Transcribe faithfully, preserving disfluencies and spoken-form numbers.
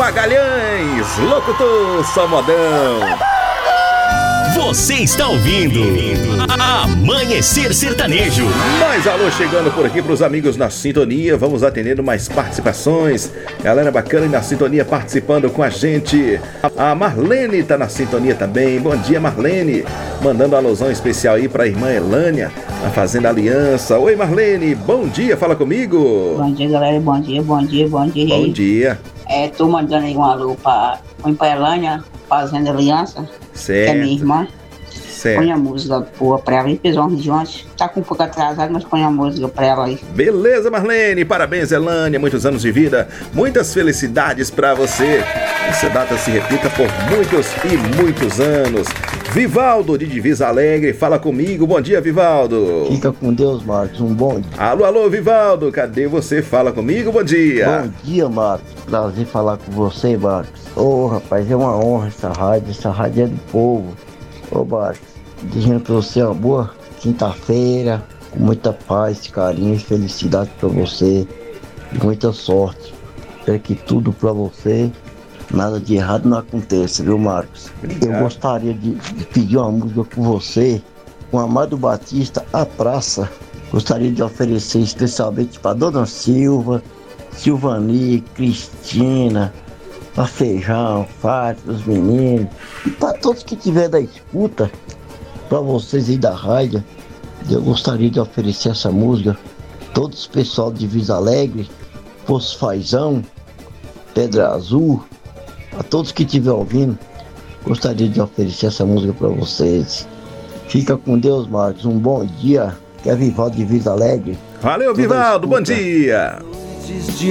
Magalhães, locutor só modão. Você está ouvindo Amanhecer Sertanejo. Mais alô chegando por aqui para os amigos na sintonia. Vamos atendendo mais participações. Galera bacana e na sintonia participando com a gente. A Marlene tá na sintonia também. Bom dia, Marlene. Mandando um alusão especial aí para a irmã Elânia, na Fazenda Aliança. Oi, Marlene. Bom dia, fala comigo. Bom dia, galera. Bom dia, bom dia, bom dia. Bom dia. É, tô mandando aí um alô para a Elânia, Fazenda Aliança. Certo. Que é minha irmã. Certo. Põe a música boa pra ela, hein, pessoal de ontem. Tá com um pouco atrasado, mas põe a música pra ela aí. Beleza, Marlene. Parabéns, Elânia. Muitos anos de vida. Muitas felicidades pra você. Essa data se repita por muitos e muitos anos. Vivaldo, de Divisa Alegre, fala comigo. Bom dia, Vivaldo. Fica com Deus, Marcos. Um bom dia. Alô, alô, Vivaldo. Cadê você? Fala comigo. Bom dia. Bom dia, Marcos. Prazer falar com você, Marcos. Ô, oh, rapaz, é uma honra essa rádio. Essa rádio é do povo. Ô, Marcos, desejando pra você uma boa quinta-feira, com muita paz, carinho e felicidade pra você, e muita sorte. Espero que tudo pra você, nada de errado não aconteça, viu, Marcos? Obrigado. Eu gostaria de, de pedir uma música com você, com Amado Batista, A Praça. Gostaria de oferecer especialmente pra Dona Silva, Silvani, Cristina, pra Feijão, Fátima, os meninos, e pra todos que tiver da escuta, pra vocês aí da rádio, eu gostaria de oferecer essa música, todos os pessoal de Divisa Alegre, Poço Fazão, Pedra Azul, a todos que estiver ouvindo, gostaria de oferecer essa música pra vocês. Fica com Deus, Marcos, um bom dia, que é Vivaldo de Divisa Alegre. Valeu, Vivaldo, bom dia.